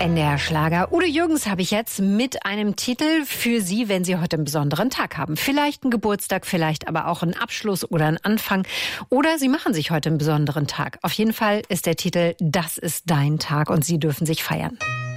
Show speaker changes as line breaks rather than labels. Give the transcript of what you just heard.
NDR Schlager. Udo Jürgens habe ich jetzt mit einem Titel für Sie, wenn Sie heute einen besonderen Tag haben. Vielleicht einen Geburtstag, vielleicht aber auch einen Abschluss oder einen Anfang. Oder Sie machen sich heute einen besonderen Tag. Auf jeden Fall ist der Titel Das ist dein Tag und Sie dürfen sich feiern.